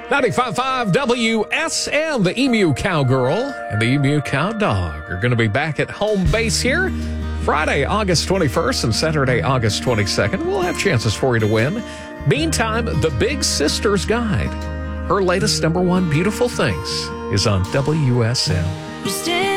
95.5 WSM, the Emu Cowgirl and the Emu Cowdog are going to be back at home base here Friday, August 21st and Saturday, August 22nd. We'll have chances for you to win. Meantime, the Big Sister's Guide, her latest #1 Beautiful Things, is on WSM.